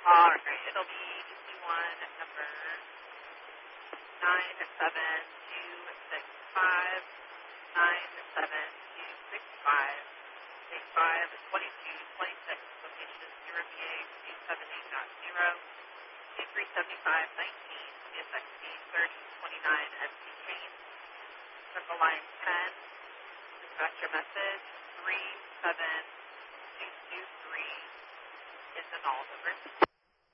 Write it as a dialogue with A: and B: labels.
A: All right, it'll be DC1 at number 97265, 97265, Take 5 is 2226, location 0BA278.0, C37519, CSXB 3029 SC change, circle line 10, dispatcher message 37223 is annulled, over.